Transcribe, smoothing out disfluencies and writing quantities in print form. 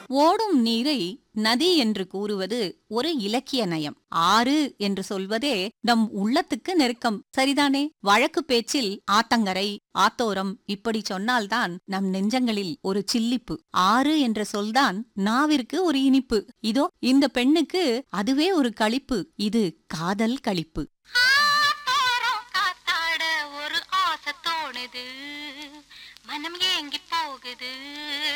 ஓடும் நீரை நதி என்று கூறுவது ஒரு இலக்கிய நயம். ஆறு என்று சொல்வதே நம் உள்ளத்துக்கு நெருக்கம். சரிதானே? வழக்கு பேச்சில் ஆத்தங்கரை, ஆத்தோரம் இப்படி சொன்னால்தான் நம் நெஞ்சங்களில் ஒரு சில்லிப்பு. ஆறு என்ற சொல்தான் நாவிற்கு ஒரு இனிப்பு. இதோ இந்த பெண்ணுக்கு அதுவே ஒரு களிப்பு. இது காதல் களிப்பு. காத்தாட ஒரு ஆசை தோணுது, மனம் ஏங்கி போகுது.